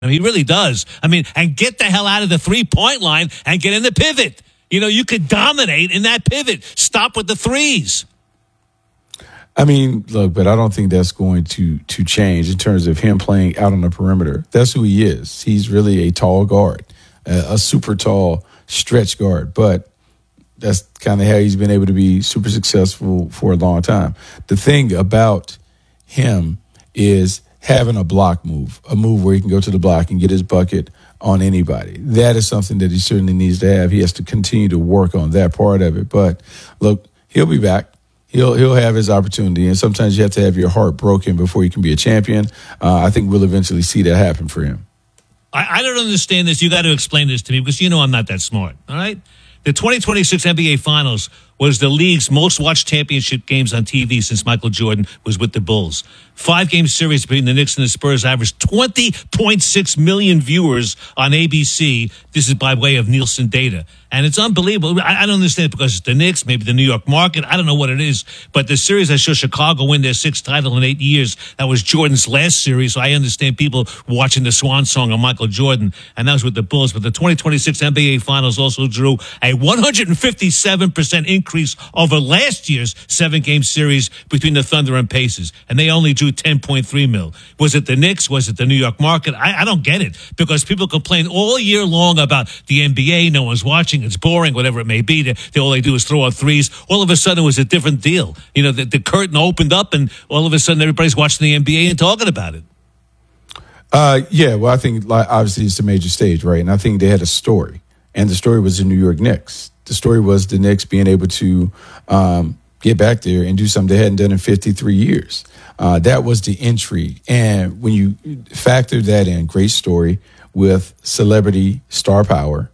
I mean, he really does. I mean, and get the hell out of the 3-point line and get in the pivot. You could dominate in that pivot. Stop with the threes. I mean, look, but I don't think that's going to change in terms of him playing out on the perimeter. That's who he is. He's really a tall guard, a super tall stretch guard. But that's kind of how he's been able to be super successful for a long time. The thing about him is having a block move, a move where he can go to the block and get his bucket on anybody. That is something that he certainly needs to have. He has to continue to work on that part of it. But look, he'll be back. He'll have his opportunity, and sometimes you have to have your heart broken before you can be a champion. I think we'll eventually see that happen for him. I don't understand this. You got to explain this to me because I'm not that smart, all right? The 2026 NBA Finals was the league's most watched championship games on TV since Michael Jordan was with the Bulls. 5-game series between the Knicks and the Spurs averaged 20.6 million viewers on ABC. This is by way of Nielsen data. And it's unbelievable. I don't understand it because it's the Knicks, maybe the New York market. I don't know what it is. But the series that saw Chicago win their 6th title in 8 years, that was Jordan's last series. So I understand people watching the swan song of Michael Jordan, and that was with the Bulls. But the 2026 NBA Finals also drew a 157% increase over last year's 7-game series between the Thunder and Pacers. And they only drew 10.3 mil. Was it the Knicks? Was it the New York market? I don't get it because people complain all year long about the NBA. No one's watching. It's boring, whatever it may be. All they do is throw out threes. All of a sudden, it was a different deal. The curtain opened up, and all of a sudden, everybody's watching the NBA and talking about it. Yeah, well, I think obviously it's a major stage, right? And I think they had a story, and the story was the New York Knicks. The story was the Knicks being able to get back there and do something they hadn't done in 53 years. That was the intrigue. And when you factor that in, great story with celebrity star power,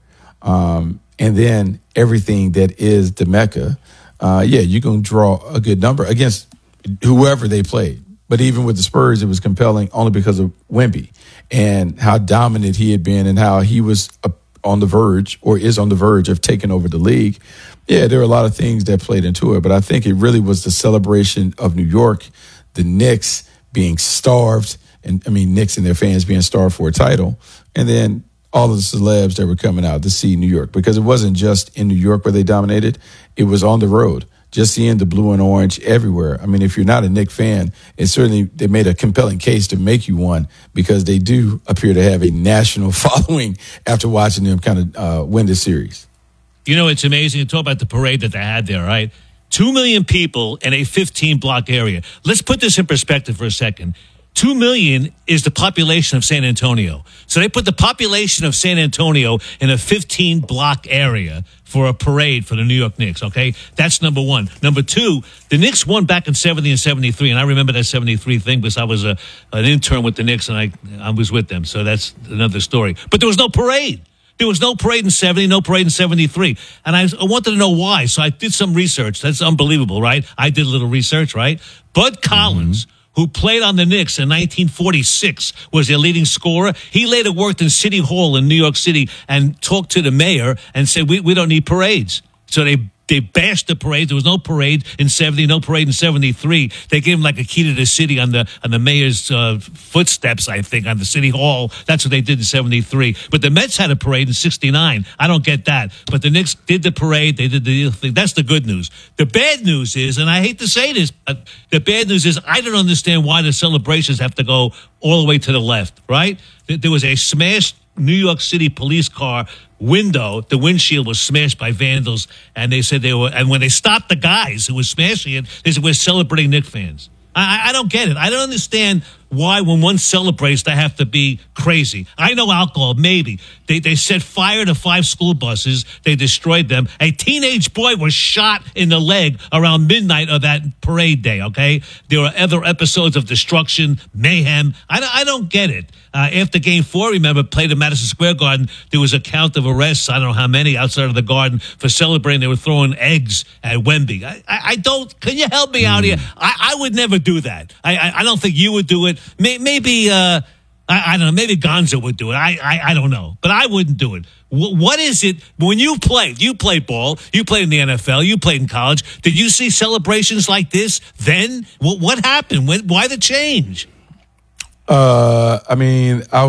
and then everything that is the Mecca, you're going to draw a good number against whoever they played. But even with the Spurs, it was compelling only because of Wemby and how dominant he had been and how he was on the verge or is on the verge of taking over the league. Yeah, there are a lot of things that played into it, but I think it really was the celebration of New York, the Knicks being starved, and I mean, Knicks and their fans being starved for a title, and then all of the celebs that were coming out to see New York, because it wasn't just in New York where they dominated, it was on the road. Just seeing the blue and orange everywhere. I mean, if you're not a Knicks fan, they made a compelling case to make you one because they do appear to have a national following after watching them kind of win this series. It's amazing to talk about the parade that they had there, right? 2 million people in a 15-block area. Let's put this in perspective for a second. 2 million is the population of San Antonio. So they put the population of San Antonio in a 15-block area for a parade for the New York Knicks, okay? That's number one. Number two, the Knicks won back in 70 and 73, and I remember that 73 thing because I was an intern with the Knicks, and I was with them, so that's another story. But there was no parade. There was no parade in 70, no parade in 73. And I wanted to know why, so I did some research. That's unbelievable, right? I did a little research, right? Bud Collins, who played on the Knicks in 1946, was their leading scorer. He later worked in City Hall in New York City and talked to the mayor and said, we don't need parades. So they bashed the parade. There was no parade in 70, no parade in 73. They gave him like a key to the city on the mayor's footsteps, I think, on the City Hall. That's what they did in 73. But the Mets had a parade in 69. I don't get that. But the Knicks did the parade. They did the thing. That's the good news. The bad news is, and I hate to say this, but the bad news is I don't understand why the celebrations have to go all the way to the left, right? There was a smashed New York City police car window. The windshield was smashed by vandals, and they said and when they stopped the guys who were smashing it, they said, we're celebrating Knicks fans. I don't get it. I don't understand why when one celebrates they have to be crazy. I know alcohol, maybe. They set fire to 5 school buses. They destroyed them. A teenage boy was shot in the leg around midnight of that parade day, okay? There were other episodes of destruction, mayhem. I don't get it. After Game 4, remember, played at Madison Square Garden, there was a count of arrests, I don't know how many, outside of the Garden for celebrating. They were throwing eggs at Wemby. I don't, can you help me out here? I would never do that. I don't think you would do it. Maybe, I don't know, maybe Gonzo would do it. I don't know, but I wouldn't do it. What is it when you played ball, you played in the NFL, you played in college. Did you see celebrations like this then? What happened? Why the change? I mean, I was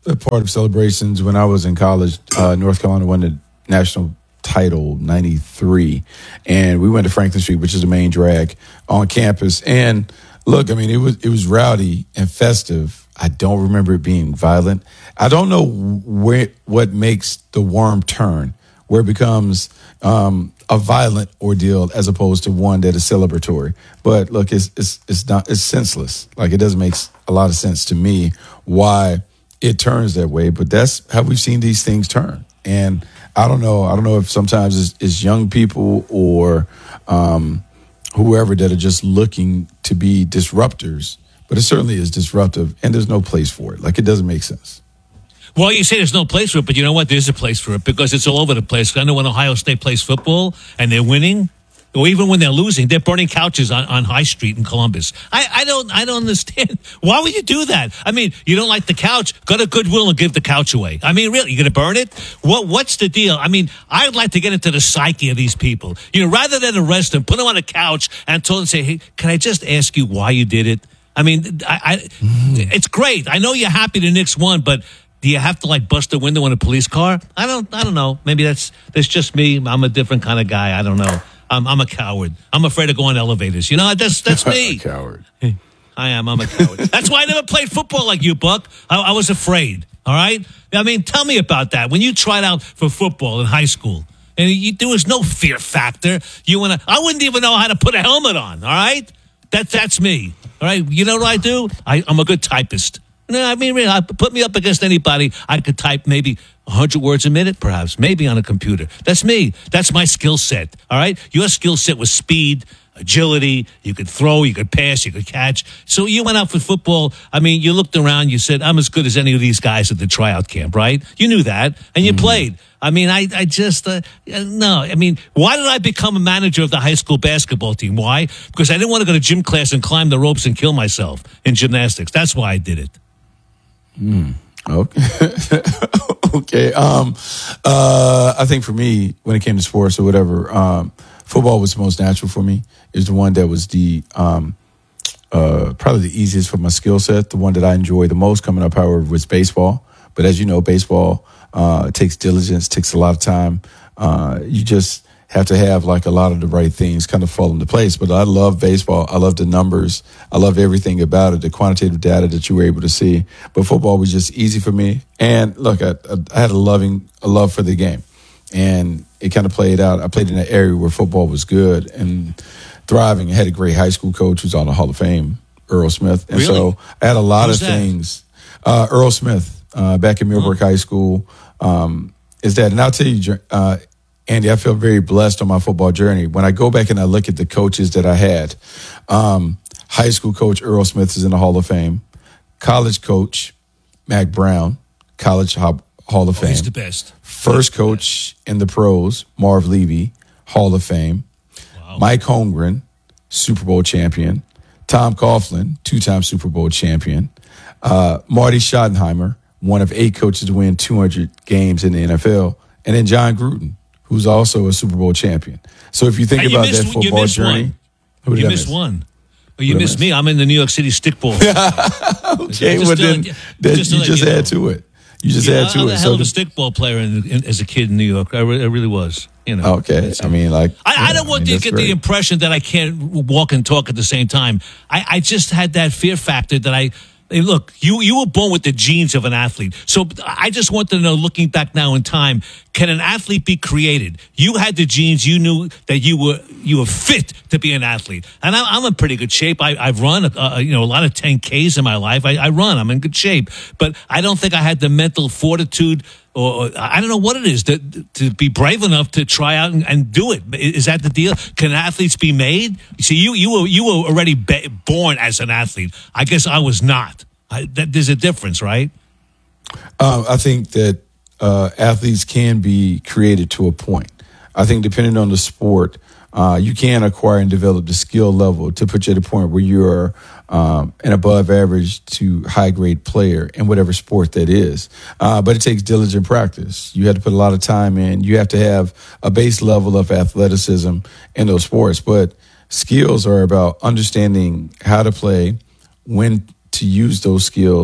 a part of celebrations when I was in college. North Carolina won the national title '93, and we went to Franklin Street, which is the main drag on campus. And look, I mean, it was rowdy and festive. I don't remember it being violent. I don't know what makes the worm turn, where it becomes a violent ordeal as opposed to one that is celebratory. But look, it's senseless. Like, it doesn't make a lot of sense to me why it turns that way. But that's how we've seen these things turn. And I don't know if sometimes it's young people or whoever that are just looking to be disruptors. But it certainly is disruptive, and there's no place for it. Like, it doesn't make sense. Well, you say there's no place for it, but you know what? There's a place for it because it's all over the place. I know when Ohio State plays football and they're winning, or even when they're losing, they're burning couches on High Street in Columbus. I don't understand. Why would you do that? I mean, you don't like the couch? Go to Goodwill and give the couch away. I mean, really, you're going to burn it? What's the deal? I mean, I'd like to get into the psyche of these people. You know, rather than arrest them, put them on a couch and tell them, say, hey, can I just ask you why you did it? I mean, it's great. I know you're happy the Knicks won, but do you have to like bust a window in a police car? I don't know. Maybe that's just me. I'm a different kind of guy. I don't know. I'm a coward. I'm afraid to go on elevators. You know, that's me. Coward. I am. I'm a coward. That's why I never played football like you, Buck. I was afraid. All right. I mean, tell me about that. When you tried out for football in high school, and there was no fear factor. I wouldn't even know how to put a helmet on. All right. That's me. All right. You know what I do? I'm a good typist. No, I mean, really, put me up against anybody. I could type maybe 100 words a minute, perhaps, maybe on a computer. That's me. That's my skill set. All right. Your skill set was speed, agility. You could throw, you could pass, you could catch. So you went out for football. I mean, you looked around, you said, I'm as good as any of these guys at the tryout camp, right? You knew that, and you played. I mean, I just, no. I mean, why did I become a manager of the high school basketball team? Why? Because I didn't want to go to gym class and climb the ropes and kill myself in gymnastics. That's why I did it. Okay. Okay. I think for me, when it came to sports or whatever, football was the most natural for me. It was the one that was the probably the easiest for my skill set. The one that I enjoyed the most coming up, however, was baseball. But as you know, baseball takes diligence, takes a lot of time. You just have to have like a lot of the right things kind of fall into place. But I love baseball. I love the numbers. I love everything about it, the quantitative data that you were able to see. But football was just easy for me. And look, I had a love for the game. And it kind of played out. I played in an area where football was good and thriving. I had a great high school coach who's on the Hall of Fame, Earl Smith. And really? So I had a lot of things. Earl Smith, back in Millbrook High School, is that. And I'll tell you, Andy, I feel very blessed on my football journey. When I go back and I look at the coaches that I had, high school coach Earl Smith is in the Hall of Fame. College coach Mac Brown, College Hall of Fame. He's the best. First coach in the pros, Marv Levy, Hall of Fame. Wow. Mike Holmgren, Super Bowl champion. Tom Coughlin, two-time Super Bowl champion. Marty Schottenheimer, one of 8 coaches to win 200 games in the NFL. And then John Gruden, who's also a Super Bowl champion. So if you think about that football journey, you missed one. Oh, you missed me. I'm in the New York City stickball. Okay, well then you just add to it. You just add to it. I was a hell of a stickball player as a kid in New York. I really was. You know. Okay. I mean, like I don't want you to get the impression that I can't walk and talk at the same time. I just had that fear factor that look, you were born with the genes of an athlete. So I just want to know, looking back now in time, can an athlete be created? You had the genes. You knew that you were fit to be an athlete. And I'm in pretty good shape. I've run a lot of 10Ks in my life. I run. I'm in good shape. But I don't think I had the mental fortitude, or I don't know what it is, to be brave enough to try out and do it. Is that the deal? Can athletes be made? See, you were already born as an athlete. I guess I was not. There's a difference, right? I think that athletes can be created to a point. I think depending on the sport, you can acquire and develop the skill level to put you at a point where you're an above average to high grade player in whatever sport that is. But it takes diligent practice. You have to put a lot of time in. You have to have a base level of athleticism in those sports. But skills are about understanding how to play, when to use those skills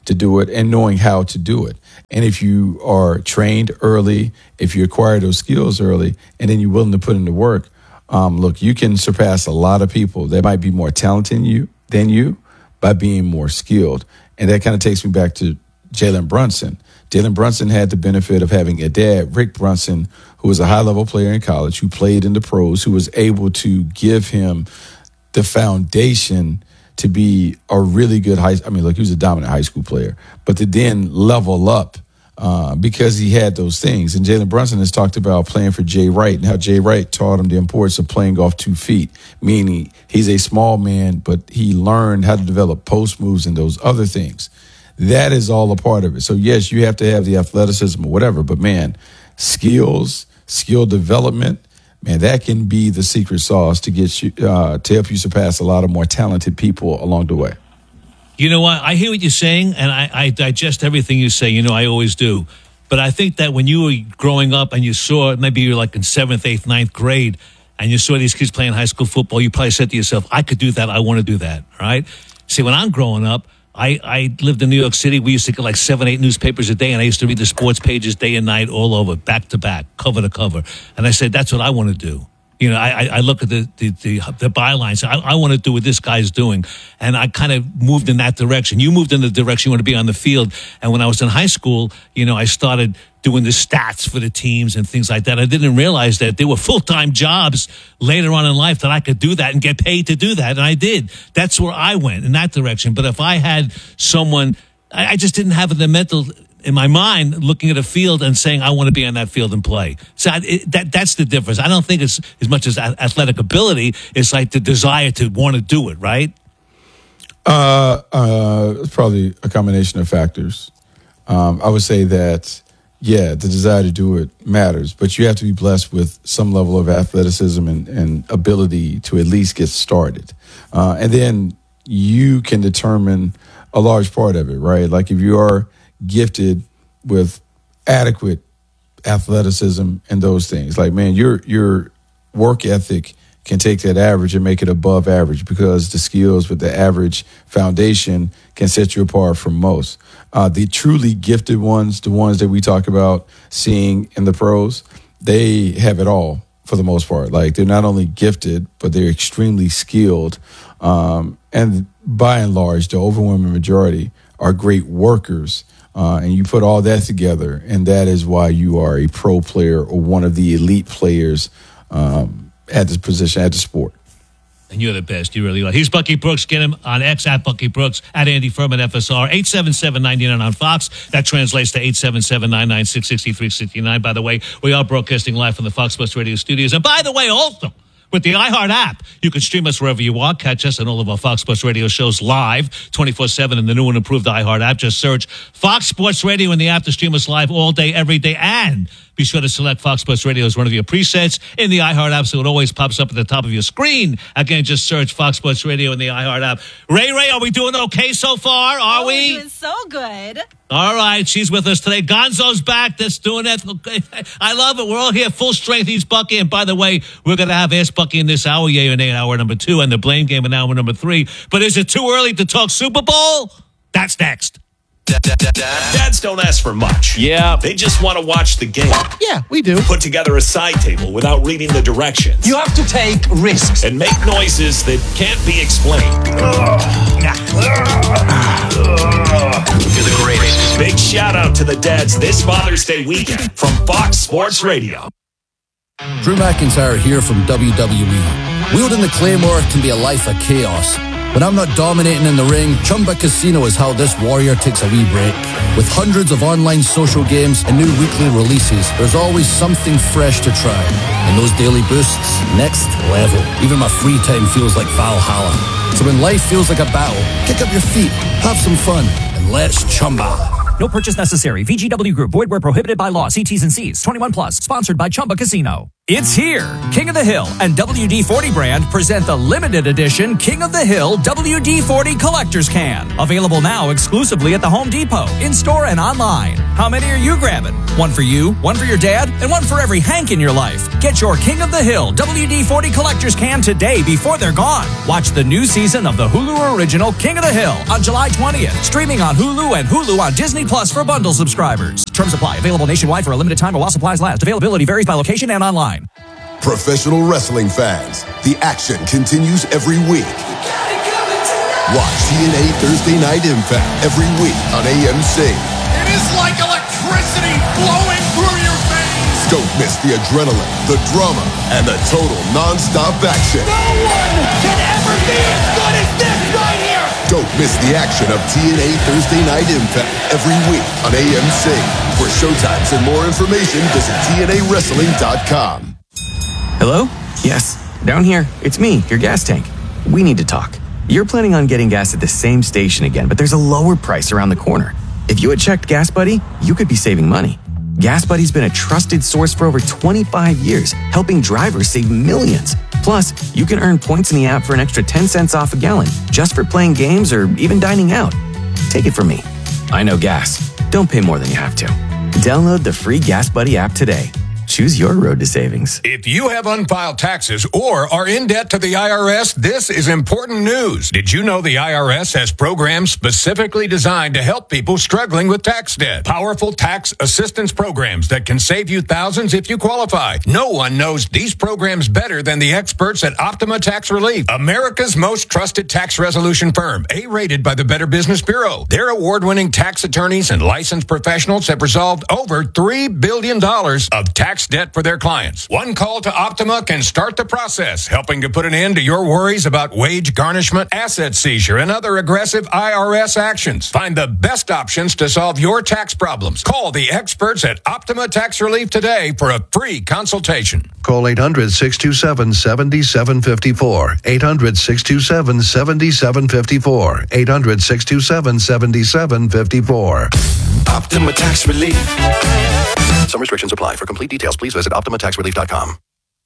to do it and knowing how to do it. And if you are trained early, if you acquire those skills early, and then you're willing to put in the work, look, you can surpass a lot of people that might be more talented than you by being more skilled. And that kind of takes me back to Jalen Brunson. Jalen Brunson had the benefit of having a dad, Rick Brunson, who was a high-level player in college, who played in the pros, who was able to give him the foundation to be a really good he was a dominant high school player, but to then level up because he had those things. And Jalen Brunson has talked about playing for Jay Wright and how Jay Wright taught him the importance of playing off 2 feet, meaning he's a small man, but he learned how to develop post moves and those other things. That is all a part of it. So, yes, you have to have the athleticism or whatever, but, man, skill development, man, that can be the secret sauce to get you to help you surpass a lot of more talented people along the way. You know what? I hear what you're saying, and I digest everything you say. You know, I always do. But I think that when you were growing up and you saw, maybe you were like in 7th, 8th, 9th grade, and you saw these kids playing high school football, you probably said to yourself, I could do that. I want to do that, right? See, when I'm growing up, I lived in New York City. We used to get like 7, 8 newspapers a day, and I used to read the sports pages day and night all over, back to back, cover to cover. And I said, that's what I want to do. You know, I look at the bylines. I want to do what this guy's doing. And I kind of moved in that direction. You moved in the direction you want to be on the field. And when I was in high school, you know, I started doing the stats for the teams and things like that. I didn't realize that there were full-time jobs later on in life that I could do that and get paid to do that. And I did. That's where I went, in that direction. But if I had someone, I just didn't have the mental in my mind looking at a field and saying, I want to be on that field and play. So that's the difference. I don't think it's as much as athletic ability. It's like the desire to want to do it, right? It's probably a combination of factors. I would say that, yeah, the desire to do it matters, but you have to be blessed with some level of athleticism and ability to at least get started. And then you can determine a large part of it, right? Like if you are gifted with adequate athleticism and those things, like, man, your work ethic can take that average and make it above average because the skills with the average foundation can set you apart from most. The truly gifted ones, the ones that we talk about seeing in the pros, they have it all for the most part. Like, they're not only gifted, but they're extremely skilled. And by and large, the overwhelming majority are great workers. And you put all that together, and that is why you are a pro player or one of the elite players at this position, at the sport. And you're the best. You really are. He's Bucky Brooks. Get him on X at Bucky Brooks, at Andy Furman FSR, 877-99 on Fox. That translates to 877-996-6369. By the way, we are broadcasting live from the Fox Sports Radio studios. And by the way, also, with the iHeart app, you can stream us wherever you are. Catch us and all of our Fox Sports Radio shows live 24/7 in the new and improved iHeart app. Just search Fox Sports Radio in the app to stream us live all day, every day. And be sure to select Fox Sports Radio as one of your presets in the iHeart app so it always pops up at the top of your screen. Again, just search Fox Sports Radio in the iHeart app. Ray, are we doing okay so far? Are we? We're doing so good. All right, she's with us today. Gonzo's back. That's doing it. I love it. We're all here full strength. He's Bucky. And by the way, we're going to have Ask Bucky in this hour, yeah, in hour number 2, and the Blame Game in hour number 3. But is it too early to talk Super Bowl? That's next. Dads don't ask for much. Yeah. They just want to watch the game. Yeah, we do. Put together a side table without reading the directions. You have to take risks. And make noises that can't be explained. You're the greatest. Big shout out to the dads this Father's Day weekend from Fox Sports Radio. Drew McIntyre here from WWE. Wielding the Claymore can be a life of chaos. When I'm not dominating in the ring, Chumba Casino is how this warrior takes a wee break. With hundreds of online social games and new weekly releases, there's always something fresh to try. And those daily boosts, next level. Even my free time feels like Valhalla. So when life feels like a battle, kick up your feet, have some fun, and let's Chumba. No purchase necessary. VGW Group. Void where prohibited by law. See T's and C's. 21 plus. Sponsored by Chumba Casino. It's here. King of the Hill and WD-40 brand present the limited edition King of the Hill WD-40 Collector's Can. Available now exclusively at the Home Depot, in-store and online. How many are you grabbing? One for you, one for your dad, and one for every Hank in your life. Get your King of the Hill WD-40 Collector's Can today before they're gone. Watch the new season of the Hulu original King of the Hill on July 20th. Streaming on Hulu and Hulu on Disney Plus for bundle subscribers. Terms apply. Available nationwide for a limited time or while supplies last. Availability varies by location and online. Professional wrestling fans, the action continues every week. Watch TNA Thursday Night Impact every week on AMC. It is like electricity flowing through your veins. Don't miss the adrenaline, the drama, and the total non-stop action. No one can ever be as good as this right here. Don't miss the action of TNA Thursday Night Impact every week on AMC. For showtimes and more information, visit TNAWrestling.com. Hello? Yes, down here. It's me, your gas tank. We need to talk. You're planning on getting gas at the same station again, but there's a lower price around the corner. If you had checked Gas Buddy, you could be saving money. Gas Buddy's been a trusted source for over 25 years, helping drivers save millions. Plus, you can earn points in the app for an extra 10 cents off a gallon, just for playing games or even dining out. Take it from me. I know gas. Don't pay more than you have to. Download the free Gas Buddy app today. Choose your road to savings. If you have unfiled taxes or are in debt to the IRS, this is important news. Did you know the IRS has programs specifically designed to help people struggling with tax debt? Powerful tax assistance programs that can save you thousands if you qualify. No one knows these programs better than the experts at Optima Tax Relief, America's most trusted tax resolution firm, A-rated by the Better Business Bureau. Their award-winning tax attorneys and licensed professionals have resolved over $3 billion of tax debt for their clients. One call to Optima can start the process, helping to put an end to your worries about wage garnishment, asset seizure, and other aggressive IRS actions. Find the best options to solve your tax problems. Call the experts at Optima Tax Relief today for a free consultation. Call 800-627-7754. 800-627-7754. 800-627-7754. Optima Tax Relief. Some restrictions apply. For complete details, please visit OptimaTaxRelief.com.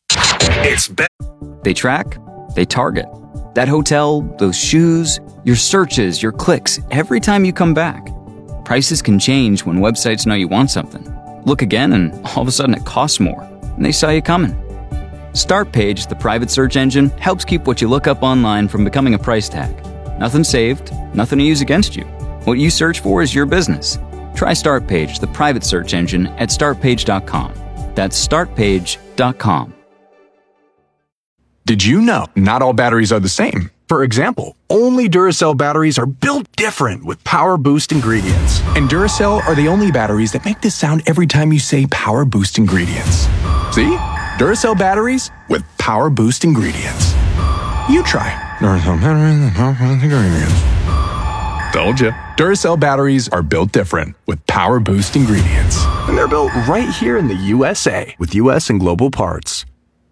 They track, they target. That hotel, those shoes, your searches, your clicks, every time you come back. Prices can change when websites know you want something. Look again and all of a sudden it costs more, and they saw you coming. StartPage, the private search engine, helps keep what you look up online from becoming a price tag. Nothing saved, nothing to use against you. What you search for is your business. Try StartPage, the private search engine, at startpage.com. That's startpage.com. Did you know not all batteries are the same? For example, only Duracell batteries are built different with Power Boost ingredients. And Duracell are the only batteries that make this sound every time you say Power Boost ingredients. See? Duracell batteries with Power Boost ingredients. You try. Duracell batteries with Power Boost ingredients. Told you. Duracell batteries are built different with Power Boost ingredients. And they're built right here in the USA with US and global parts.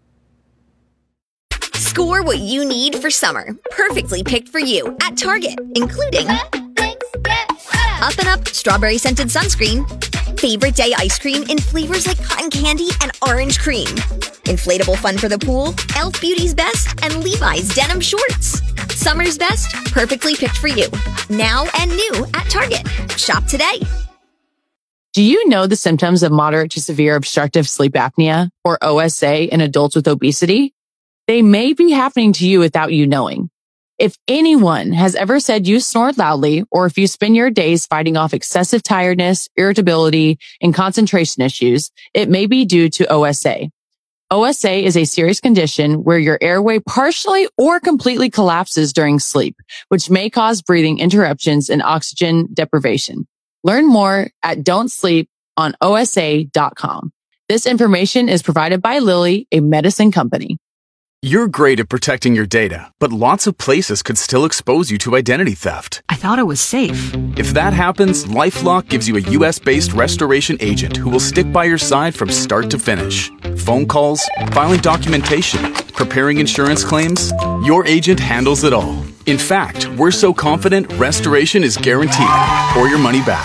Score what you need for summer. Perfectly picked for you at Target, including Up and Up Strawberry Scented Sunscreen, Favorite Day Ice Cream in flavors like cotton candy and orange cream, Inflatable Fun for the Pool, Elf Beauty's Best, and Levi's Denim Shorts. Summer's best, perfectly picked for you. Now and new at Target. Shop today. Do you know the symptoms of moderate to severe obstructive sleep apnea, or OSA, in adults with obesity? They may be happening to you without you knowing. If anyone has ever said you snore loudly, or if you spend your days fighting off excessive tiredness, irritability, and concentration issues, it may be due to OSA. OSA is a serious condition where your airway partially or completely collapses during sleep, which may cause breathing interruptions and oxygen deprivation. Learn more at don'tsleeponosa.com. This information is provided by Lilly, a medicine company. You're great at protecting your data, but lots of places could still expose you to identity theft. I thought it was safe. If that happens, LifeLock gives you a US-based restoration agent who will stick by your side from start to finish. Phone calls, filing documentation, preparing insurance claims, your agent handles it all. In fact, we're so confident restoration is guaranteed or your money back.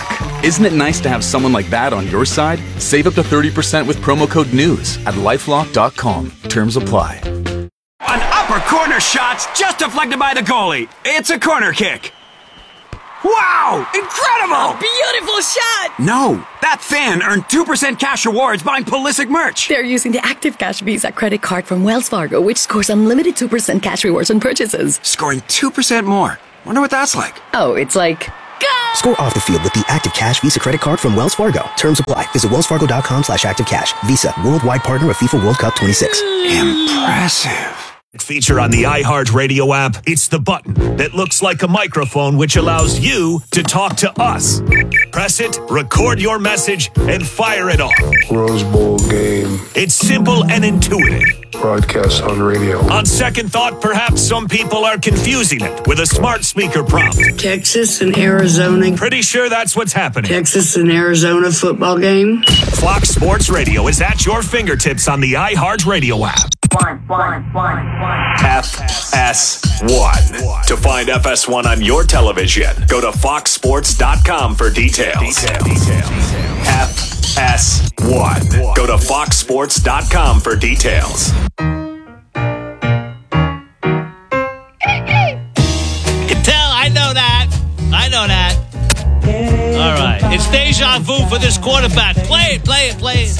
Isn't it nice to have someone like that on your side? Save up to 30% with promo code NEWS at LifeLock.com. Terms apply. An upper corner shot's just deflected by the goalie. It's a corner kick. Wow! Incredible! Beautiful shot! No, that fan earned 2% cash rewards buying Pulisic merch. They're using the Active Cash Visa credit card from Wells Fargo, which scores unlimited 2% cash rewards on purchases. Scoring 2% more. Wonder what that's like. Oh, it's like... Score off the field with the Active Cash Visa credit card from Wells Fargo. Terms apply. Visit wellsfargo.com/activecash. Visa, worldwide partner of FIFA World Cup 26. Impressive. Feature on the iHeartRadio app. It's the button that looks like a microphone, which allows you to talk to us. Press it, record your message, and fire it off. Rose Bowl game. It's simple and intuitive. Broadcast on radio. On second thought, perhaps some people are confusing it with a smart speaker prompt. Texas and Arizona. Pretty sure that's what's happening. Texas and Arizona football game. Fox Sports Radio is at your fingertips on the iHeartRadio app. FS1. To find FS1 on your television, go to foxsports.com for details. FS1. Go to foxsports.com for details. I know that. All right. It's deja vu for this quarterback. Play it.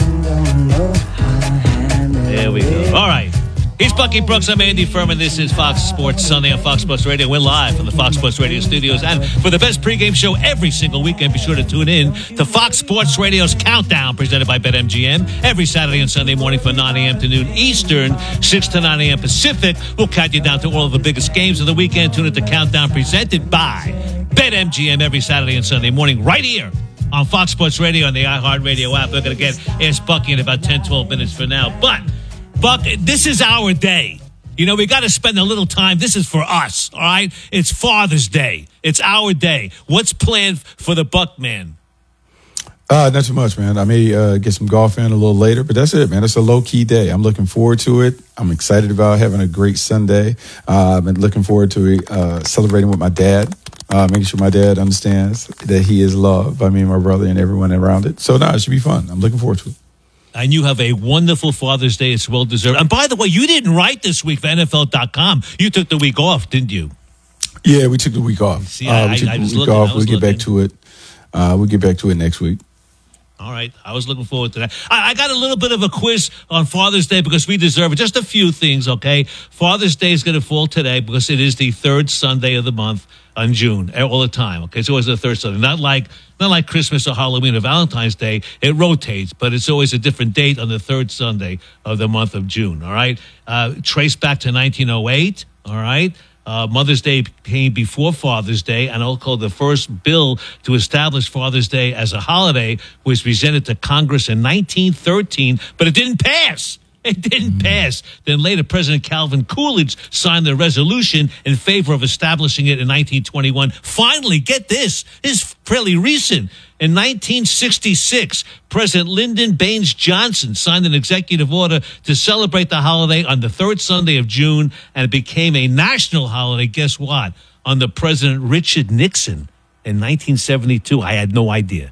There we go. All right. He's Bucky Brooks. I'm Andy Furman. This is Fox Sports Sunday on Fox Sports Radio. We're live from the Fox Sports Radio studios. And for the best pregame show every single weekend, be sure to tune in to Fox Sports Radio's Countdown, presented by BetMGM. Every Saturday and Sunday morning from 9 a.m. to noon Eastern, 6 to 9 a.m. Pacific. We'll count you down to all of the biggest games of the weekend. Tune in to Countdown, presented by BetMGM every Saturday and Sunday morning right here on Fox Sports Radio and the iHeartRadio app. We're going to get Ask Bucky in about 10, 12 minutes from now. But Buck, this is our day. You know, we got to spend a little time. This is for us, all right? It's Father's Day. It's our day. What's planned for the Buckman? Not too much, man. I may get some golf in a little later, but that's it, man. It's a low-key day. I'm looking forward to it. I'm excited about having a great Sunday. I've been looking forward to celebrating with my dad, making sure my dad understands that he is loved by me and my brother and everyone around it. So, it should be fun. I'm looking forward to it. And you have a wonderful Father's Day. It's well-deserved. And by the way, you didn't write this week for NFL.com. You took the week off, didn't you? Yeah, we took the week off. See, I was looking. We'll get back to it. We'll get back to it next week. All right. I was looking forward to that. I got a little bit of a quiz on Father's Day because we deserve it. Just a few things, okay? Father's Day is going to fall today because it is the third Sunday of the month in June, all the time, okay? It's always the third Sunday. Not like Christmas or Halloween or Valentine's Day. It rotates, but it's always a different date on the third Sunday of the month of June, all right? Traced back to 1908, all right? Mother's Day came before Father's Day, and also the first bill to establish Father's Day as a holiday was presented to Congress in 1913, but it didn't pass. It didn't pass. Then later, President Calvin Coolidge signed the resolution in favor of establishing it in 1921. Finally, get this. This is fairly recent. In 1966, President Lyndon Baines Johnson signed an executive order to celebrate the holiday on the third Sunday of June, and it became a national holiday. Guess what? Under President Richard Nixon in 1972. I had no idea.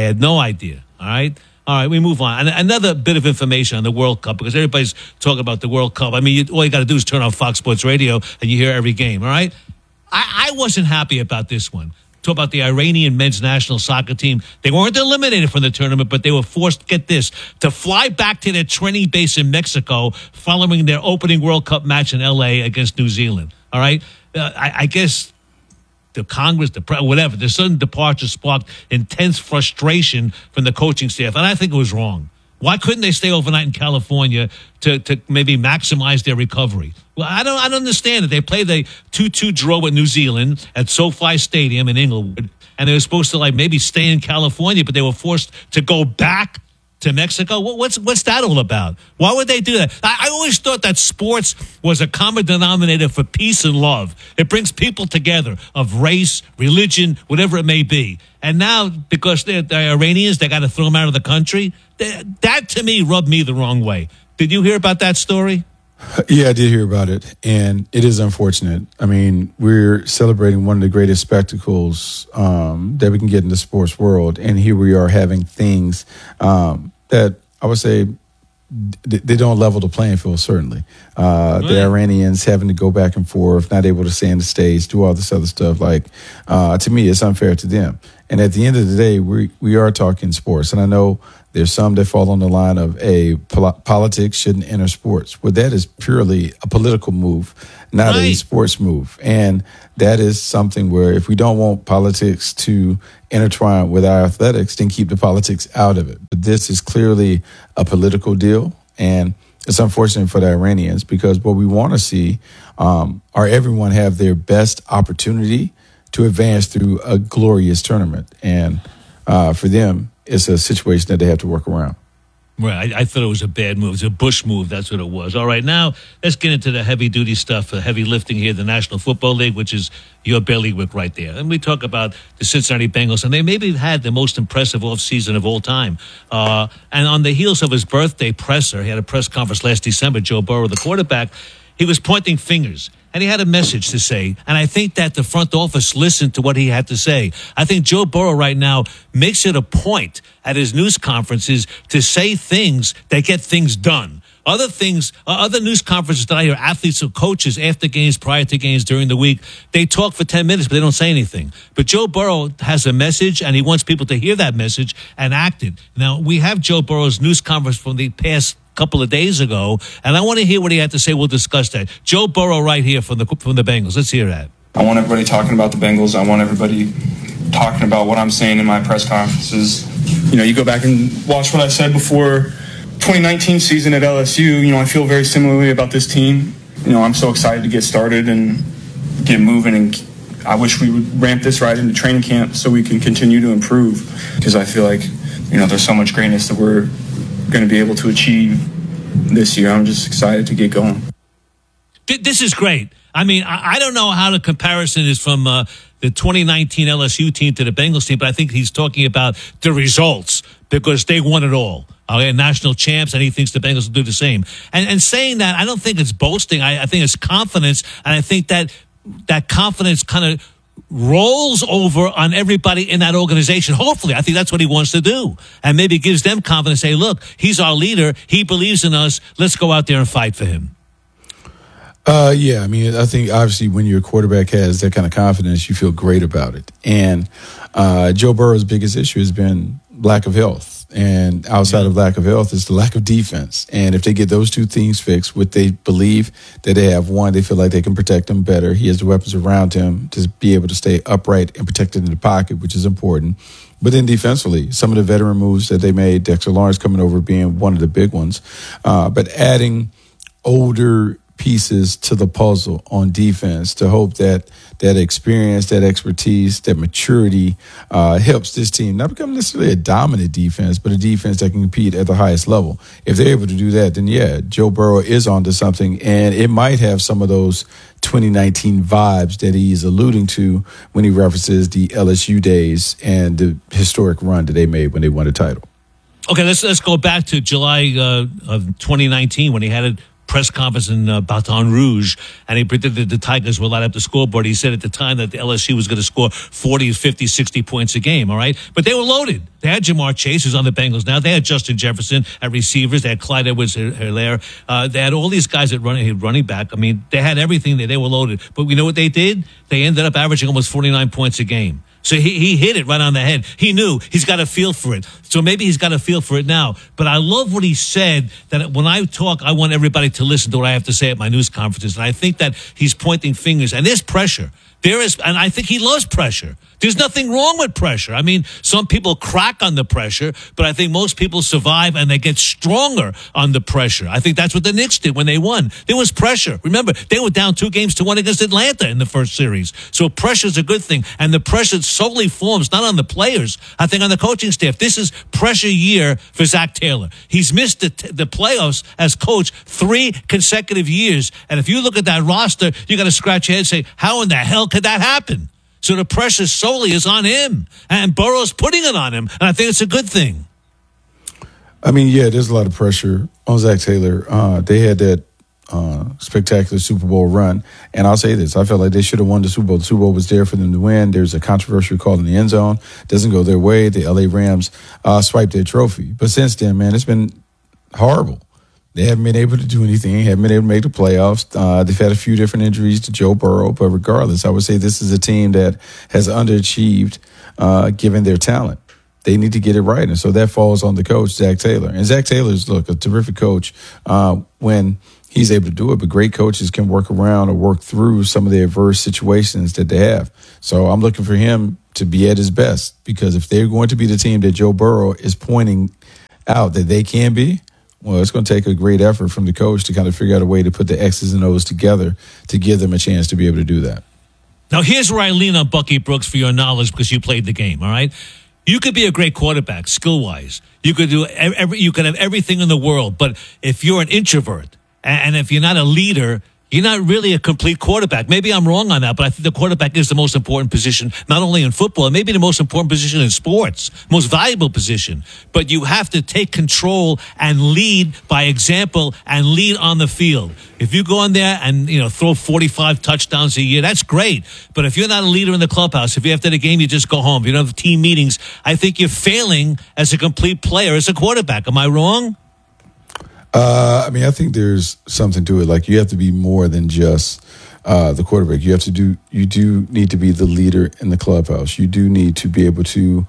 All right? All right, we move on. And another bit of information on the World Cup, because everybody's talking about the World Cup. I mean, all you got to do is turn on Fox Sports Radio and you hear every game, all right? I wasn't happy about this one. Talk about the Iranian men's national soccer team. They weren't eliminated from the tournament, but they were forced, get this, to fly back to their training base in Mexico following their opening World Cup match in L.A. against New Zealand, all right? I guess the Congress, whatever, the sudden departure sparked intense frustration from the coaching staff, and I think it was wrong. Why couldn't they stay overnight in California to maybe maximize their recovery? Well, I don't understand it. They played the 2-2 draw with New Zealand at SoFi Stadium in Inglewood, and they were supposed to maybe stay in California, but they were forced to go back to Mexico. What's that all about? Why would they do that? I always thought that sports was a common denominator for peace and love. It brings people together of race, religion, whatever it may be. And now, because they're Iranians, they got to throw them out of the country. That to me rubbed me the wrong way. Did you hear about that story? Yeah, I did hear about it, and it is unfortunate. I mean, we're celebrating one of the greatest spectacles that we can get in the sports world, and here we are having things that I would say they don't level the playing field, certainly. The Iranians having to go back and forth, not able to stay on the stage, do all this other stuff. Like, to me, it's unfair to them. And at the end of the day, we are talking sports. And I know there's some that fall on the line of, politics shouldn't enter sports. Well, that is purely a political move, not a sports move. And that is something where if we don't want politics to intertwine with our athletics, then keep the politics out of it. But this is clearly a political deal. And it's unfortunate for the Iranians because what we want to see are everyone have their best opportunity to advance through a glorious tournament. And for them, it's a situation that they have to work around. Right. I thought it was a bad move. It was a Bush move. That's what it was. All right. Now, let's get into the heavy-duty stuff, heavy lifting here, the National Football League, which is your bailiwick right there. And we talk about the Cincinnati Bengals, and they maybe have had the most impressive offseason of all time. And on the heels of his birthday presser, he had a press conference last December, Joe Burrow, the quarterback, he was pointing fingers. And he had a message to say. And I think that the front office listened to what he had to say. I think Joe Burrow right now makes it a point at his news conferences to say things that get things done. Other things, other news conferences that I hear athletes or coaches after games, prior to games, during the week, they talk for 10 minutes, but they don't say anything. But Joe Burrow has a message, and he wants people to hear that message and act it. Now, we have Joe Burrow's news conference from the past couple of days ago, and I want to hear what he had to say. We'll discuss that. Joe Burrow right here from the Bengals. Let's hear that. I want everybody talking about the Bengals. I want everybody talking about what I'm saying in my press conferences. You know, you go back and watch what I said before 2019 season at LSU. You know, I feel very similarly about this team. You know, I'm so excited to get started and get moving, and I wish we would ramp this right into training camp so we can continue to improve, because I feel like, you know, there's so much greatness that we're going to be able to achieve this year. I'm just excited to get going. This is great. I mean, I don't know how the comparison is from the 2019 LSU team to the Bengals team, but I think he's talking about the results because they won it all. Okay, national champs, and he thinks the Bengals will do the same. And saying that, I don't think it's boasting. I think it's confidence, and I think that confidence kind of rolls over on everybody in that organization. Hopefully, I think that's what he wants to do. And maybe gives them confidence, say, look, he's our leader. He believes in us. Let's go out there and fight for him. Yeah, I mean, I think obviously when your quarterback has that kind of confidence, you feel great about it. And Joe Burrow's biggest issue has been lack of health. And outside of lack of health is the lack of defense. And if they get those two things fixed, what they believe that they have, one, they feel like they can protect him better. He has the weapons around him to be able to stay upright and protected in the pocket, which is important. But then defensively, some of the veteran moves that they made, Dexter Lawrence coming over being one of the big ones, but adding older pieces to the puzzle on defense to hope that that experience, that expertise, that maturity helps this team not become necessarily a dominant defense, but a defense that can compete at the highest level. If they're able to do that, then yeah, Joe Burrow is onto something, and it might have some of those 2019 vibes that he's alluding to when he references the LSU days and the historic run that they made when they won the title. Okay, let's go back to July of 2019 when he had a press conference in Baton Rouge, and he predicted the Tigers will light up the scoreboard. He said at the time that the LSU was going to score 40, 50, 60 points a game, all right? But they were loaded. They had Jamar Chase, who's on the Bengals now. They had Justin Jefferson at receivers. They had Clyde Edwards-Helaire. They had all these guys at running back. I mean, they had everything there. They were loaded. But we know what they did? They ended up averaging almost 49 points a game. So he hit it right on the head. He knew he's got a feel for it. So maybe he's got a feel for it now. But I love what he said, that when I talk, I want everybody to listen to what I have to say at my news conferences. And I think that he's pointing fingers. And there's pressure. And I think he loves pressure. There's nothing wrong with pressure. I mean, some people crack on the pressure, but I think most people survive and they get stronger on the pressure. I think that's what the Knicks did when they won. There was pressure. Remember, they were down 2-1 against Atlanta in the first series. So pressure's a good thing. And the pressure solely forms not on the players, I think on the coaching staff. This is pressure year for Zach Taylor. He's missed the playoffs as coach 3 consecutive years. And if you look at that roster, you got to scratch your head and say, how in the hell could that happen? So the pressure solely is on him, and Burrow's putting it on him, and I think it's a good thing. I mean, yeah, there's a lot of pressure on Zach Taylor. They had that spectacular Super Bowl run. And I'll say this, I felt like they should have won the Super Bowl. The Super Bowl was there for them to win. There's a controversial call in the end zone. Doesn't go their way. The LA Rams swiped their trophy. But since then, man, it's been horrible. They haven't been able to do anything, haven't been able to make the playoffs. They've had a few different injuries to Joe Burrow, but regardless, I would say this is a team that has underachieved given their talent. They need to get it right, and so that falls on the coach, Zach Taylor. And Zach Taylor's, look, a terrific coach when he's able to do it, but great coaches can work around or work through some of the adverse situations that they have. So I'm looking for him to be at his best, because if they're going to be the team that Joe Burrow is pointing out that they can be, well, it's going to take a great effort from the coach to kind of figure out a way to put the X's and O's together to give them a chance to be able to do that. Now, here's where I lean on Bucky Brooks for your knowledge, because you played the game, all right? You could be a great quarterback, skill-wise. You could do you could have everything in the world, but if you're an introvert and if you're not a leader, you're not really a complete quarterback. Maybe I'm wrong on that, but I think the quarterback is the most important position, not only in football, maybe the most important position in sports, most valuable position. But you have to take control and lead by example and lead on the field. If you go in there and, throw 45 touchdowns a year, that's great. But if you're not a leader in the clubhouse, if after the game you just go home, if you don't have team meetings, I think you're failing as a complete player, as a quarterback. Am I wrong? I think there's something to it. Like, you have to be more than just the quarterback. You do need to be the leader in the clubhouse. You do need to be able to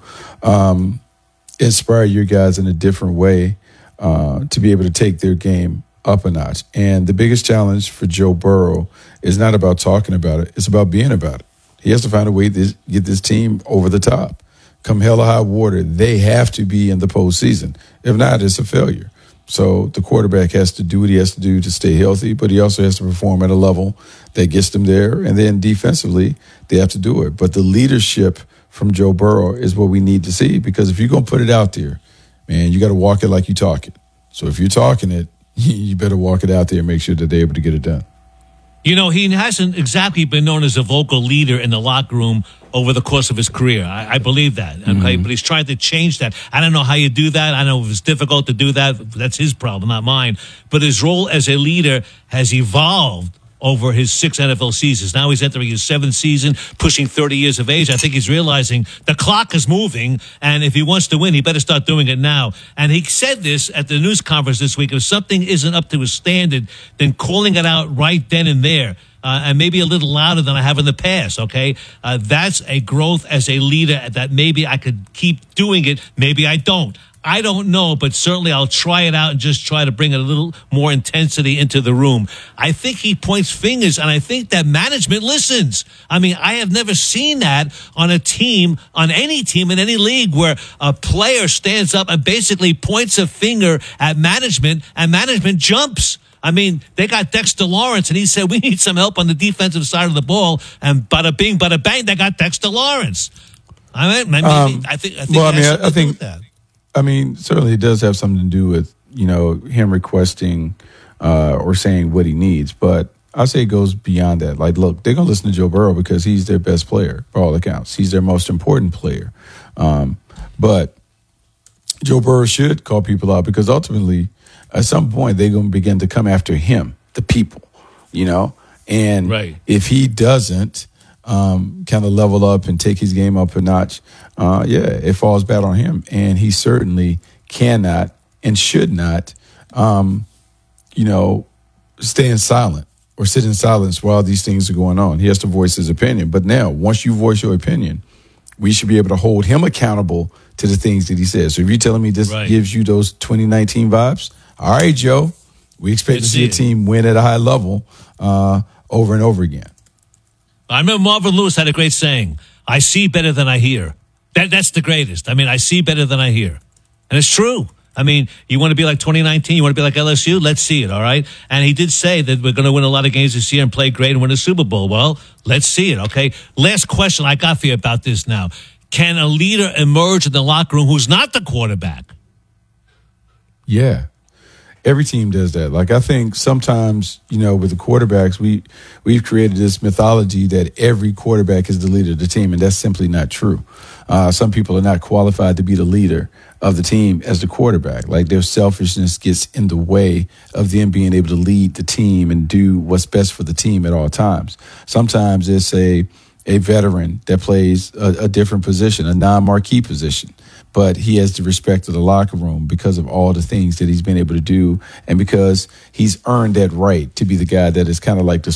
inspire your guys in a different way to be able to take their game up a notch. And the biggest challenge for Joe Burrow is not about talking about it. It's about being about it. He has to find a way to get this team over the top. Come hell or high water, they have to be in the postseason. If not, it's a failure. So the quarterback has to do what he has to do to stay healthy, but he also has to perform at a level that gets them there. And then defensively, they have to do it. But the leadership from Joe Burrow is what we need to see, because if you're going to put it out there, man, you got to walk it like you talk it. So if you're talking it, you better walk it out there and make sure that they're able to get it done. He hasn't exactly been known as a vocal leader in the locker room over the course of his career. I believe that. Okay? Mm-hmm. But he's trying to change that. I don't know how you do that. I know if it's difficult to do that. That's his problem, not mine. But his role as a leader has evolved over his 6 NFL seasons. Now he's entering his 7th season, pushing 30 years of age. I think he's realizing the clock is moving, and if he wants to win, he better start doing it now. And he said this at the news conference this week: if something isn't up to his standard, then calling it out right then and there. And maybe a little louder than I have in the past, okay? That's a growth as a leader that maybe I could keep doing it. Maybe I don't. I don't know, but certainly I'll try it out and just try to bring a little more intensity into the room. I think he points fingers, and I think that management listens. I mean, I have never seen that on a team, on any team in any league, where a player stands up and basically points a finger at management, and management jumps. I mean, they got Dexter Lawrence, and he said, we need some help on the defensive side of the ball, and bada bing, bada bang, they got Dexter Lawrence. I think that. I mean, certainly it does have something to do with, him requesting or saying what he needs. But I say it goes beyond that. Like, look, they're going to listen to Joe Burrow because he's their best player, for all accounts. He's their most important player. But Joe Burrow should call people out, because ultimately, at some point, they're going to begin to come after him, the people, And right. If he doesn't kind of level up and take his game up a notch, it falls bad on him. And he certainly cannot and should not, stay in silent or sit in silence while these things are going on. He has to voice his opinion. But now, once you voice your opinion, we should be able to hold him accountable to the things that he says. So if you're telling me this gives you those 2019 vibes, all right, Joe, we expect to see a team win at a high level over and over again. I remember Marvin Lewis had a great saying, I see better than I hear. That's the greatest. I mean, I see better than I hear. And it's true. I mean, you want to be like 2019? You want to be like LSU? Let's see it, all right? And he did say that we're going to win a lot of games this year and play great and win a Super Bowl. Well, let's see it, okay? Last question I got for you about this now. Can a leader emerge in the locker room who's not the quarterback? Yeah. Every team does that. Like, I think sometimes, with the quarterbacks, we've created this mythology that every quarterback is the leader of the team, and that's simply not true. Some people are not qualified to be the leader of the team as the quarterback. Like, their selfishness gets in the way of them being able to lead the team and do what's best for the team at all times. Sometimes it's a veteran that plays a different position, a non-marquee position, but he has the respect of the locker room because of all the things that he's been able to do and because he's earned that right to be the guy that is kind of like the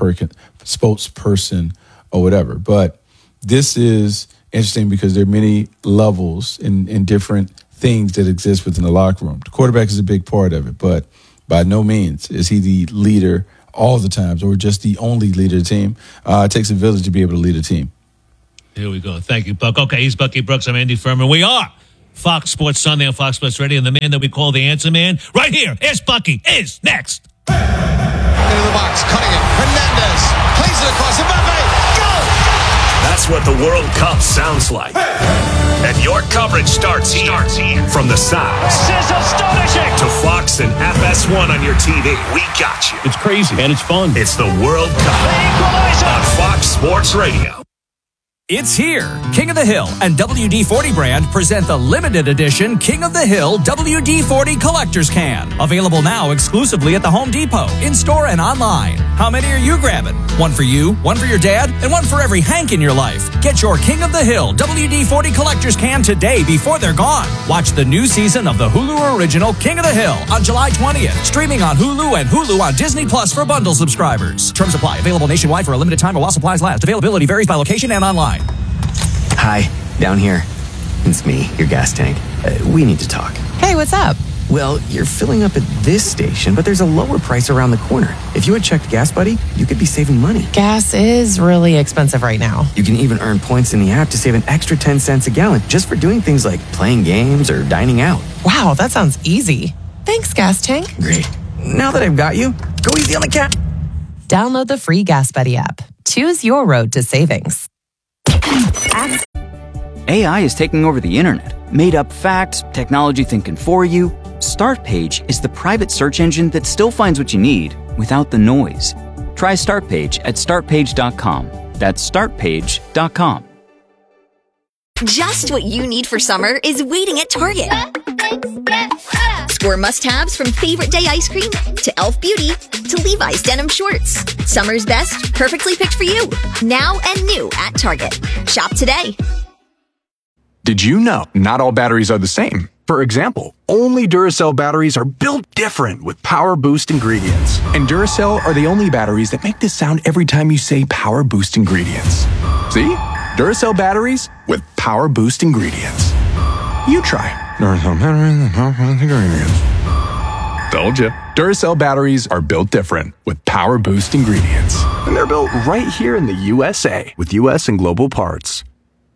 spokesperson or whatever. But this is interesting because there are many levels in different things that exist within the locker room. The quarterback is a big part of it, but by no means is he the leader all the times or just the only leader of the team. It takes a village to be able to lead a team. Here we go. Thank you, Buck. Okay, he's Bucky Brooks. I'm Andy Furman. We are Fox Sports Sunday on Fox Sports Radio, and the man that we call the Answer Man right here is Bucky is next. Into the box, cutting it. Hernandez plays it across the Mbappe. Go! That's what the World Cup sounds like. And your coverage starts here. From the sounds This is astonishing. to Fox and FS1 on your TV. We got you. It's crazy, and it's fun. It's the World Cup on Fox Sports Radio. It's here. King of the Hill and WD-40 brand present the limited edition King of the Hill WD-40 Collector's Can. Available now exclusively at the Home Depot, in-store and online. How many are you grabbing? One for you, one for your dad, and one for every Hank in your life. Get your King of the Hill WD-40 Collector's Can today before they're gone. Watch the new season of the Hulu original King of the Hill on July 20th. Streaming on Hulu and Hulu on Disney Plus for bundle subscribers. Terms apply. Available nationwide for a limited time or while supplies last. Availability varies by location and online. Hi, down here. It's me, your gas tank. We need to talk. Hey, what's up? Well, you're filling up at this station, but there's a lower price around the corner. If you had checked Gas Buddy, you could be saving money. Gas is really expensive right now. You can even earn points in the app to save an extra 10 cents a gallon just for doing things like playing games or dining out. Wow, that sounds easy. Thanks, Gas Tank. Great. Now that I've got you, go easy on the cat. Download the free Gas Buddy app. Choose your road to savings. AI is taking over the internet. Made up facts, technology thinking for you. Startpage is the private search engine that still finds what you need without the noise. Try Startpage at startpage.com. That's startpage.com. Just what you need for summer is waiting at Target. Score must-haves from Favorite Day ice cream to Elf Beauty to Levi's denim shorts. Summer's best, perfectly picked for you. Now and new at Target. Shop today. Did you know not all batteries are the same? For example, only Duracell batteries are built different with Power Boost ingredients. And Duracell are the only batteries that make this sound every time you say Power Boost ingredients. See? Duracell batteries with Power Boost ingredients. You try. Duracell batteries with Power Boost ingredients. Told ya. Duracell batteries are built different with Power Boost ingredients. And they're built right here in the USA with US and global parts.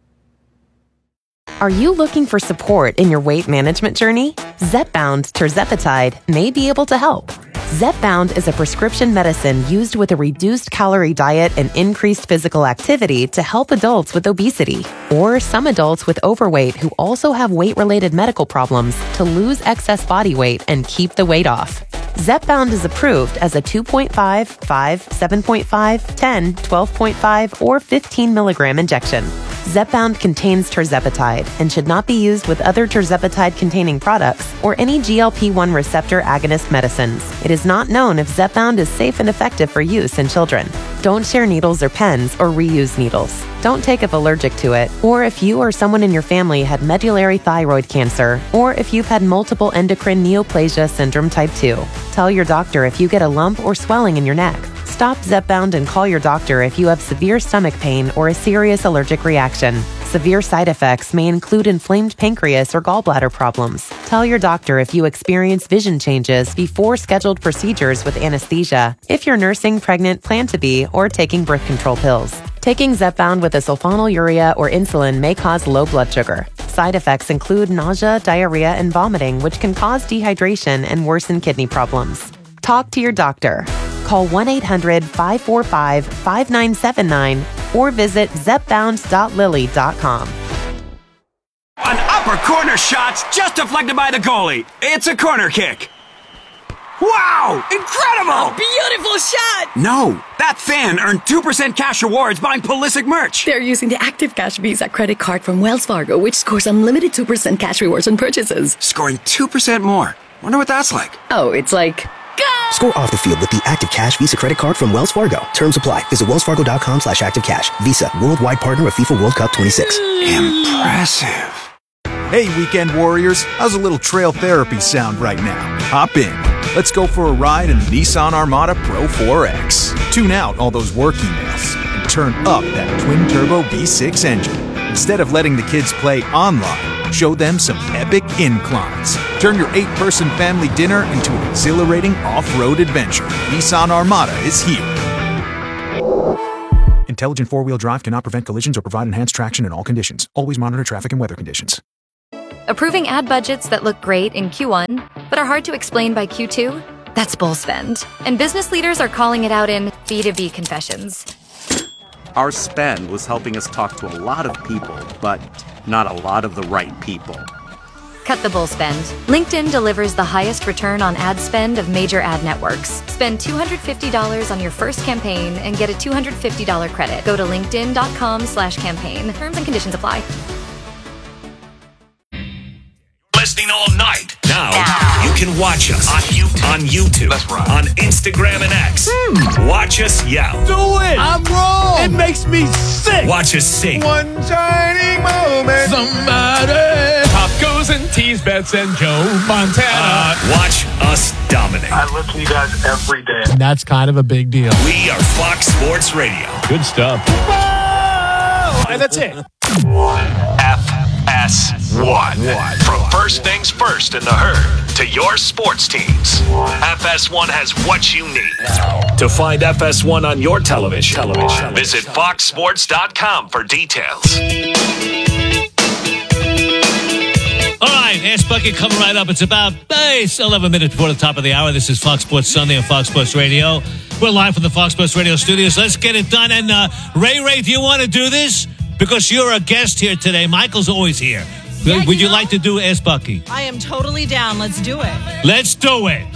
Are you looking for support in your weight management journey? Zepbound tirzepatide may be able to help. Zepbound is a prescription medicine used with a reduced calorie diet and increased physical activity to help adults with obesity or some adults with overweight who also have weight-related medical problems to lose excess body weight and keep the weight off. Zepbound is approved as a 2.5, 5, 7.5, 10, 12.5, or 15 milligram injection. Zepbound contains tirzepatide and should not be used with other tirzepatide-containing products or any GLP-1 receptor agonist medicines. It is not known if Zepbound is safe and effective for use in children. Don't share needles or pens or reuse needles. Don't take if allergic to it, or if you or someone in your family had medullary thyroid cancer, or if you've had multiple endocrine neoplasia syndrome type 2. Tell your doctor if you get a lump or swelling in your neck. Stop Zepbound and call your doctor if you have severe stomach pain or a serious allergic reaction. Severe side effects may include inflamed pancreas or gallbladder problems. Tell your doctor if you experience vision changes before scheduled procedures with anesthesia, if you're nursing, pregnant, plan to be, or taking birth control pills. Taking Zepbound with a sulfonylurea or insulin may cause low blood sugar. Side effects include nausea, diarrhea, and vomiting, which can cause dehydration and worsen kidney problems. Talk to your doctor. Call 1-800-545-5979 or visit zepbound.lily.com. An upper corner shot's just deflected by the goalie. It's a corner kick. Wow! Incredible! Beautiful shot! No, that fan earned 2% cash rewards buying Pulisic merch. They're using the Active Cash Visa credit card from Wells Fargo, which scores unlimited 2% cash rewards on purchases. Scoring 2% more. Wonder what that's like. Oh, it's like... Go! Score off the field with the Active Cash Visa credit card from Wells Fargo. Terms apply. Visit wellsfargo.com/activecash. Visa, worldwide partner of FIFA World Cup 26. Impressive. Hey, weekend warriors, how's a little trail therapy sound right now? Hop in. Let's go for a ride in the Nissan Armada Pro 4X. Tune out all those work emails and turn up that twin-turbo V6 engine. Instead of letting the kids play online, show them some epic inclines. Turn your 8-person family dinner into an exhilarating off-road adventure. Nissan Armada is here. Intelligent four-wheel drive cannot prevent collisions or provide enhanced traction in all conditions. Always monitor traffic and weather conditions. Approving ad budgets that look great in Q1, but are hard to explain by Q2? That's bull spend. And business leaders are calling it out in B2B confessions. Our spend was helping us talk to a lot of people, but not a lot of the right people. Cut the bull spend. LinkedIn delivers the highest return on ad spend of major ad networks. Spend $250 on your first campaign and get a $250 credit. Go to linkedin.com/campaign. Terms and conditions apply. Listening all night. Now you can watch us on YouTube, on Instagram and X. Watch us yell. Do it! I'm wrong! It makes me sick! Watch us sing. One shining moment. Somebody. Pop goes and tease Bets and Joe Montana. Watch us dominate. I listen to you guys every day. That's kind of a big deal. We are Fox Sports Radio. Good stuff. Whoa! And that's it. FS1. From first things first in the herd to your sports teams, FS1 has what you need. To find FS1 on your television, visit foxsports.com for details. All right, Ask Bucket coming right up. It's about 11 minutes before the top of the hour. This is Fox Sports Sunday on Fox Sports Radio. We're live from the Fox Sports Radio studios. Let's get it done. And Ray, do you want to do this? Because you're a guest here today. Michael's always here. Yeah, Would you like to do Ask Bucky? I am totally down. Let's do it. Let's do it.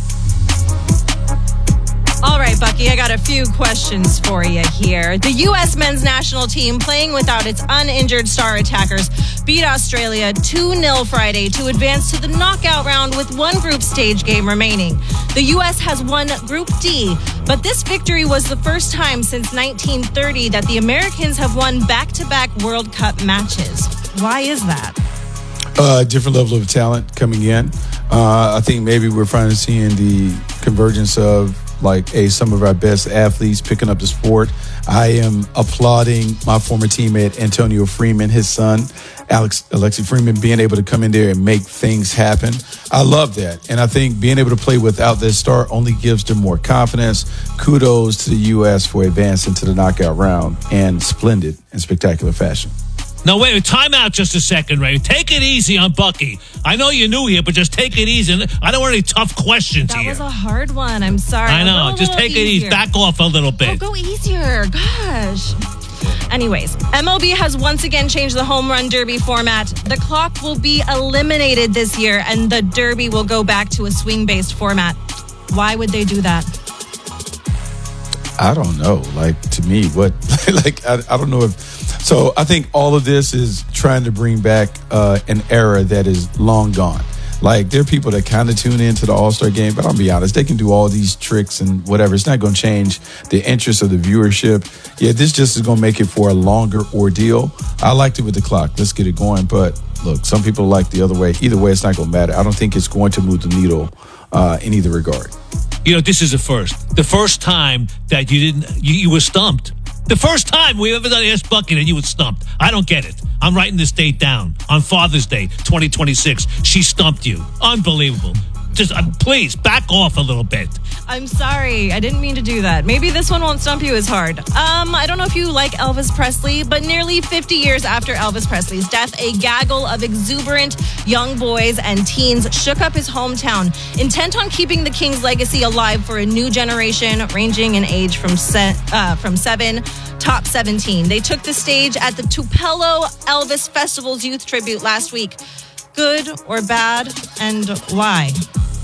All right, Bucky, I got a few questions for you here. The U.S. men's national team, playing without its uninjured star attackers, beat Australia 2-0 Friday to advance to the knockout round with one group stage game remaining. The U.S. has won Group D, but this victory was the first time since 1930 that the Americans have won back-to-back World Cup matches. Why is that? Different level of talent coming in. I think maybe we're finally seeing the convergence of some of our best athletes picking up the sport. I am applauding my former teammate Antonio Freeman, his son, Alexi Freeman, being able to come in there and make things happen. I love that. And I think being able to play without this star only gives them more confidence. Kudos to the U.S. for advancing to the knockout round in splendid and spectacular fashion. No, wait, time out just a second, Ray. Take it easy on Bucky. I know you're new here, but just take it easy. I don't want any tough questions here. That was a hard one. I'm sorry. I know. Just take it easy. Back off a little bit. Go easier. Gosh. Anyways, MLB has once again changed the home run derby format. The clock will be eliminated this year, and the derby will go back to a swing-based format. Why would they do that? I don't know. To me, what? I don't know if... So I think all of this is trying to bring back an era that is long gone. There are people that kind of tune into the All-Star game, but I'll be honest, they can do all these tricks and whatever. It's not going to change the interest of the viewership. Yeah, this just is going to make it for a longer ordeal. I liked it with the clock. Let's get it going. But look, some people like the other way. Either way, it's not going to matter. I don't think it's going to move the needle in either regard. You know, this is the first. The first time that you were stumped. The first time we ever done Ask Bucky and you were stumped. I don't get it. I'm writing this date down. On Father's Day, 2026, she stumped you. Unbelievable. Just please back off a little bit. I'm sorry. I didn't mean to do that. Maybe this one won't stump you as hard. I don't know if you like Elvis Presley, but nearly 50 years after Elvis Presley's death, a gaggle of exuberant young boys and teens shook up his hometown, intent on keeping the King's legacy alive for a new generation, ranging in age from 7 top 17. They took the stage at the Tupelo Elvis Festival's youth tribute last week. Good or bad, and why?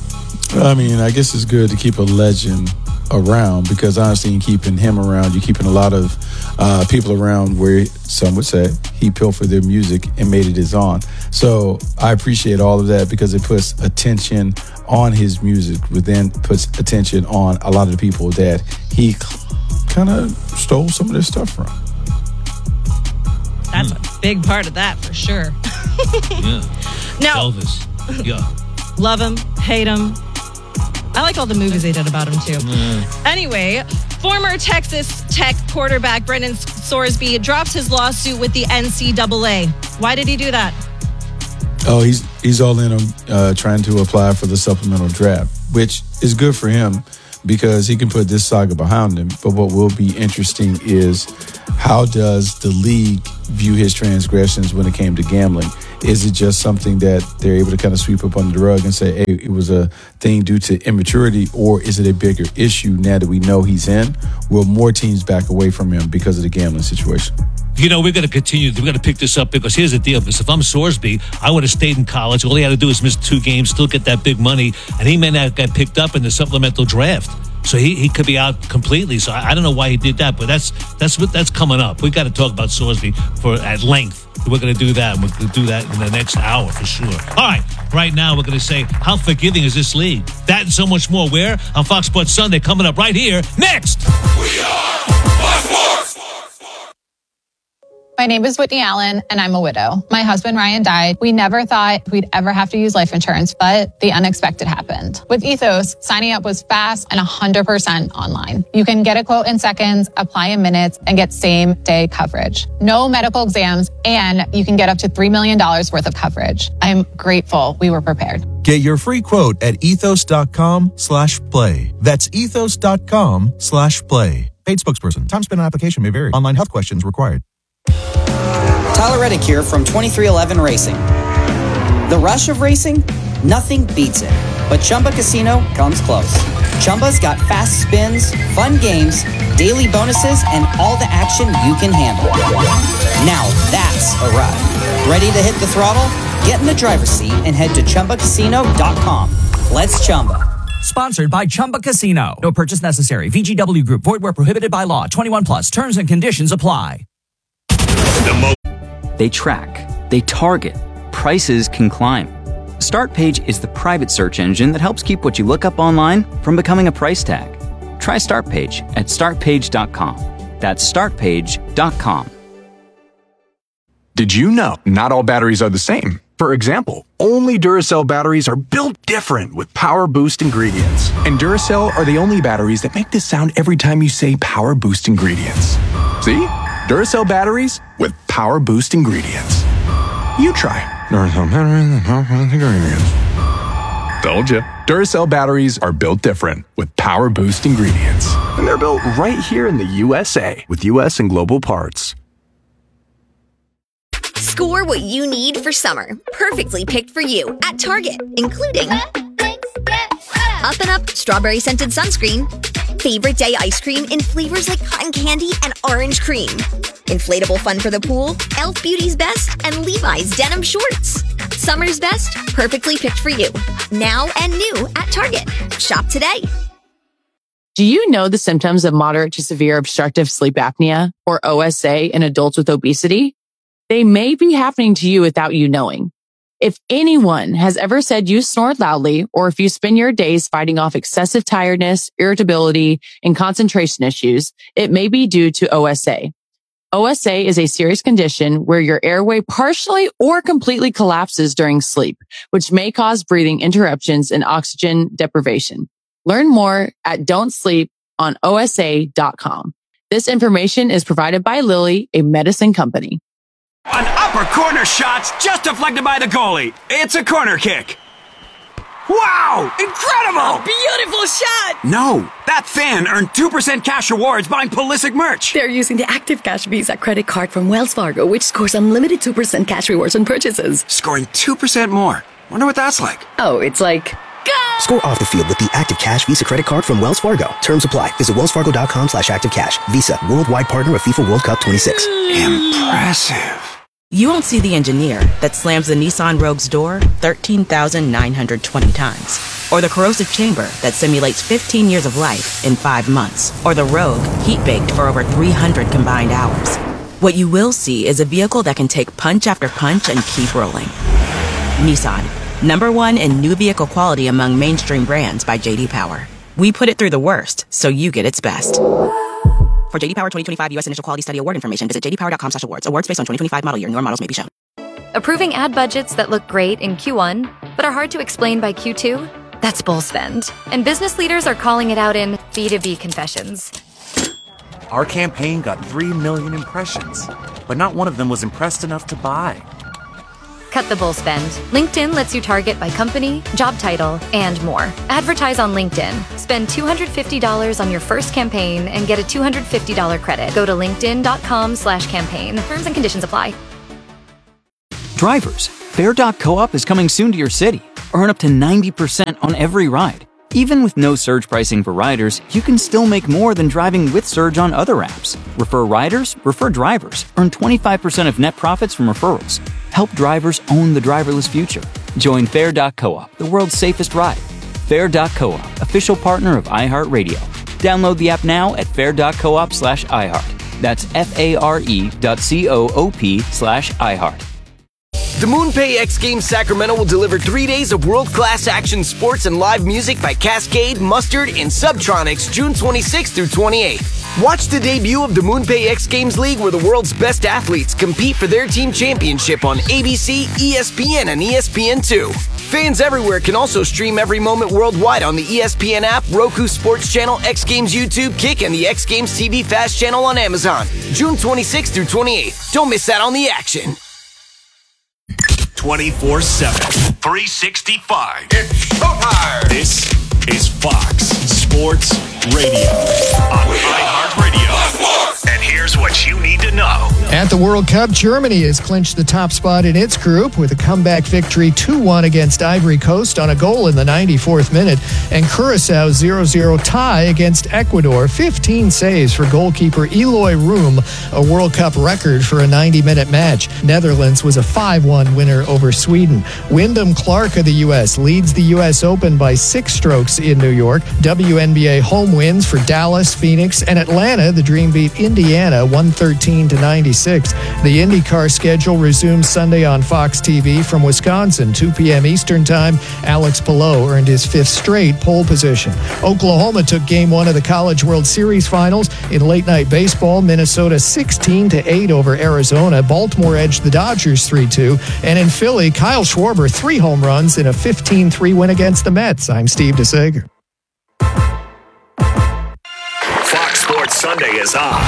I mean, I guess it's good to keep a legend around because honestly, in keeping him around, you're keeping a lot of people around where some would say he pilfered their music and made it his own. So I appreciate all of that because it puts attention on his music, but then puts attention on a lot of the people that he kind of stole some of their stuff from. That's a big part of that for sure. Yeah. Now, Elvis. Yeah. Love him, hate him. I like all the movies they did about him too. Anyway, former Texas Tech quarterback Brendan Sorsby dropped his lawsuit with the NCAA. Why did he do that? Oh, he's all in on trying to apply for the supplemental draft, which is good for him because he can put this saga behind him. But what will be interesting is how does the league view his transgressions when it came to gambling? Is it just something that they're able to kind of sweep up under the rug and say, hey, it was a thing due to immaturity, or is it a bigger issue now that we know he's in? Will more teams back away from him because of the gambling situation? You know, we're going to continue. We're going to pick this up because here's the deal. Because if I'm Sorsby, I would have stayed in college. All he had to do is miss 2 games, still get that big money, and he may not get picked up in the supplemental draft. So he could be out completely. So I don't know why he did that, but that's coming up. We got to talk about Sorsby at length. We're going to do that. We're going to do that in the next hour for sure. All right. Right now, we're going to say, how forgiving is this league? That and so much more. Where? On Fox Sports Sunday, coming up right here next. We are Fox Sports. My name is Whitney Allen, and I'm a widow. My husband, Ryan, died. We never thought we'd ever have to use life insurance, but the unexpected happened. With Ethos, signing up was fast and 100% online. You can get a quote in seconds, apply in minutes, and get same-day coverage. No medical exams, and you can get up to $3 million worth of coverage. I'm grateful we were prepared. Get your free quote at ethos.com/play. That's ethos.com/play. Paid spokesperson. Time spent on application may vary. Online health questions required. Tyler Reddick here from 2311 Racing. The rush of racing? Nothing beats it. But Chumba Casino comes close. Chumba's got fast spins, fun games, daily bonuses, and all the action you can handle. Now that's a ride. Ready to hit the throttle? Get in the driver's seat and head to ChumbaCasino.com. Let's Chumba. Sponsored by Chumba Casino. No purchase necessary. VGW Group. Void where prohibited by law. 21 plus. Terms and conditions apply. They track, they target, prices can climb. Startpage is the private search engine that helps keep what you look up online from becoming a price tag. Try Startpage at startpage.com. That's startpage.com. Did you know not all batteries are the same? For example, only Duracell batteries are built different with Power Boost ingredients. And Duracell are the only batteries that make this sound every time you say Power Boost ingredients. See? Duracell batteries with Power Boost ingredients. You try. Duracell batteries with Power Boost ingredients. Told ya. Duracell batteries are built different with Power Boost ingredients. And they're built right here in the USA with US and global parts. Score what you need for summer. Perfectly picked for you at Target, including Up and Up Strawberry Scented Sunscreen, Favorite Day Ice Cream in flavors like cotton candy and orange cream, Inflatable Fun for the Pool, Elf Beauty's Best, and Levi's Denim Shorts. Summer's best, perfectly picked for you. Now and new at Target. Shop today. Do you know the symptoms of moderate to severe obstructive sleep apnea, or OSA, in adults with obesity? They may be happening to you without you knowing. If anyone has ever said you snore loudly, or if you spend your days fighting off excessive tiredness, irritability, and concentration issues, it may be due to OSA. OSA is a serious condition where your airway partially or completely collapses during sleep, which may cause breathing interruptions and oxygen deprivation. Learn more at don'tsleeponosa.com. This information is provided by Lilly, a medicine company. An upper corner shot's just deflected by the goalie. It's a corner kick. Wow! Incredible! A beautiful shot! No, that fan earned 2% cash rewards buying Pulisic merch. They're using the Active Cash Visa credit card from Wells Fargo, which scores unlimited 2% cash rewards on purchases. Scoring 2% more. Wonder what that's like. Oh, it's like... Go! Score off the field with the Active Cash Visa credit card from Wells Fargo. Terms apply. Visit wellsfargo.com/activecash. Visa, worldwide partner of FIFA World Cup 26. Impressive. You won't see the engineer that slams the Nissan Rogue's door 13,920 times. Or the corrosive chamber that simulates 15 years of life in 5 months. Or the Rogue, heat-baked for over 300 combined hours. What you will see is a vehicle that can take punch after punch and keep rolling. Nissan, #1 in new vehicle quality among mainstream brands by J.D. Power. We put it through the worst, so you get its best. For J.D. Power 2025 U.S. Initial Quality Study Award information, visit jdpower.com/awards. Awards based on 2025 model year. Newer models may be shown. Approving ad budgets that look great in Q1, but are hard to explain by Q2? That's bull spend. And business leaders are calling it out in B2B confessions. Our campaign got 3 million impressions, but not one of them was impressed enough to buy. Cut the bull spend. LinkedIn lets you target by company, job title, and more. Advertise on LinkedIn. Spend $250 on your first campaign and get a $250 credit. Go to linkedin.com/campaign. Terms and conditions apply. Drivers, Fair.coop is coming soon to your city. Earn up to 90% on every ride. Even with no surge pricing for riders, you can still make more than driving with surge on other apps. Refer riders, refer drivers. Earn 25% of net profits from referrals. Help drivers own the driverless future. Join Fair.coop, the world's safest ride. Fair.coop, official partner of iHeartRadio. Download the app now at fair.coop/iHeart. That's FARE.coop/iHeart. The MoonPay X Games Sacramento will deliver 3 days of world-class action sports and live music by Cascade, Mustard, and Subtronics June 26th through 28th. Watch the debut of the MoonPay X Games League where the world's best athletes compete for their team championship on ABC, ESPN, and ESPN2. Fans everywhere can also stream every moment worldwide on the ESPN app, Roku Sports Channel, X Games YouTube, Kick, and the X Games TV Fast channel on Amazon. June 26th through 28th. Don't miss out on the action. 24/7, 365. It's showtime. This is Fox Sports Radio on iHeartRadio. And here's what you need to know. At the World Cup, Germany has clinched the top spot in its group with a comeback victory 2-1 against Ivory Coast on a goal in the 94th minute, and Curaçao's 0-0 tie against Ecuador. 15 saves for goalkeeper Eloy Room, a World Cup record for a 90-minute match. Netherlands was a 5-1 winner over Sweden. Wyndham Clark of the U.S. leads the U.S. Open by 6 strokes in New York. WNBA home wins for Dallas, Phoenix, and Atlanta. The Dream beat Indiana 113-96. The IndyCar schedule resumes Sunday on Fox TV from Wisconsin, 2 p.m. Eastern Time. Alex Palou earned his 5th straight pole position. Oklahoma took Game 1 of the College World Series Finals. In late-night baseball, Minnesota 16-8 over Arizona. Baltimore edged the Dodgers 3-2. And in Philly, Kyle Schwarber 3 home runs in a 15-3 win against the Mets. I'm Steve DeSager. Fox Sports Sunday is on.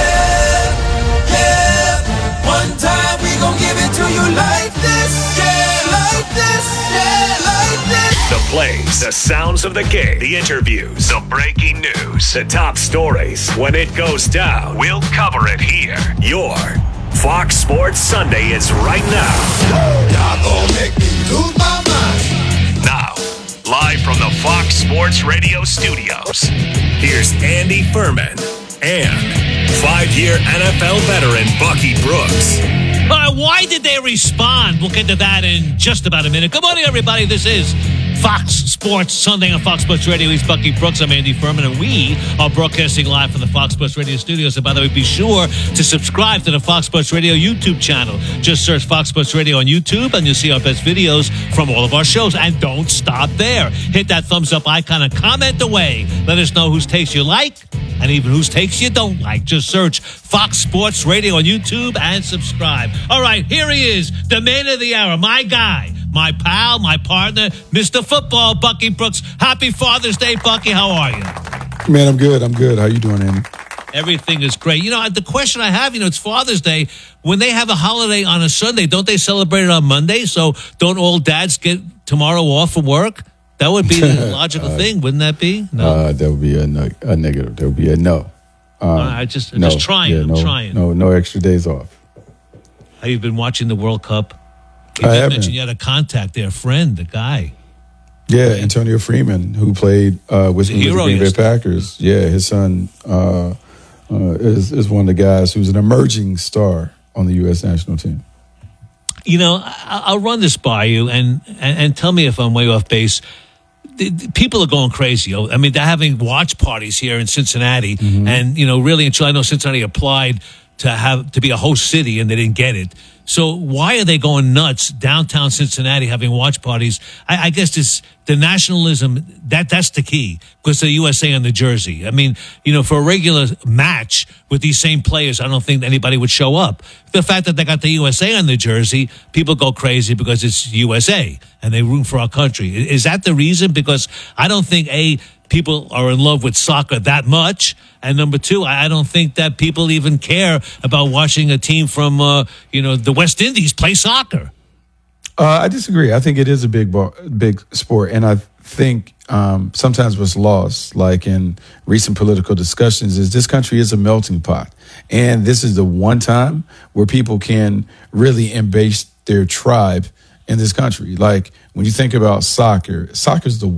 One time we gon' give it to you like this, like this, like this. The plays, the sounds of the game, the interviews, the breaking news, the top stories. When it goes down, we'll cover it here. Your Fox Sports Sunday is right now. Y'all gon' make me lose my mind. Now, live from the Fox Sports Radio studios, here's Andy Furman and 5-year NFL veteran Bucky Brooks. Why did they respond? We'll get to that in just about a minute. Good morning, everybody. This is Fox Sports Sunday on Fox Sports Radio. He's Bucky Brooks. I'm Andy Furman, and we are broadcasting live from the Fox Sports Radio studios. And by the way, be sure to subscribe to the Fox Sports Radio YouTube channel. Just search Fox Sports Radio on YouTube, and you'll see our best videos from all of our shows. And don't stop there. Hit that thumbs up icon and comment away. Let us know whose takes you like and even whose takes you don't like. Just search Fox Sports Radio on YouTube and subscribe. All right, here he is, the man of the hour, my guy, my pal, my partner, Mr. Football, Bucky Brooks. Happy Father's Day, Bucky. How are you? Man, I'm good. How you doing, Andy? Everything is great. You know, the question I have, it's Father's Day. When they have a holiday on a Sunday, don't they celebrate it on Monday? So don't all dads get tomorrow off from work? That would be the logical thing, wouldn't that be? No. That would be a negative. That would be a no. I'm just trying. Yeah, I'm trying. No extra days off. Have you been watching the World Cup? You I have mentioned you had a contact there, a friend, the guy. Yeah, Antonio Freeman, who played with the Green Bay Packers. Yeah, his son is one of the guys who's an emerging star on the U.S. national team. You know, I'll run this by you and tell me if I'm way off base. people are going crazy. I mean, they're having watch parties here in Cincinnati, and really, until I know Cincinnati applied to be a host city, and they didn't get it. So why are they going nuts downtown Cincinnati having watch parties? I guess it's the nationalism. That's the key, because the USA on the jersey. I mean, for a regular match with these same players, I don't think anybody would show up. The fact that they got the USA on the jersey, people go crazy because it's USA and they root for our country. Is that the reason? Because I don't think people are in love with soccer that much. And number two, I don't think that people even care about watching a team from, the West Indies play soccer. I disagree. I think it is a big sport. And I think sometimes what's lost, like in recent political discussions, is this country is a melting pot. And this is the one time where people can really embrace their tribe in this country. Like when you think about soccer is the